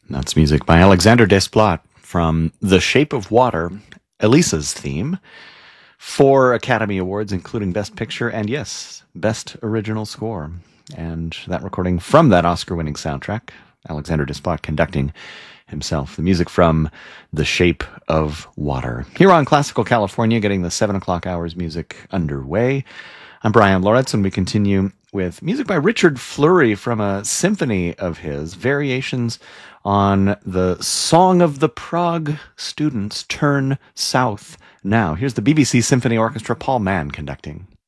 That's music by Alexander Desplat from The Shape of Water, Elisa's theme, 4 Academy Awards, including Best Picture and, yes, Best Original Score. And that recording from that Oscar-winning soundtrack, Alexander Desplat conducting himself. The music from The Shape of Water. Here on Classical California, getting the 7 o'clock hours music underway. I'm Brian Loritz, and we continue with music by Richard Fleury from a symphony of his, variations on the Song of the Prague Students, Turn South Now. Here's the BBC Symphony Orchestra, Paul Mann conducting.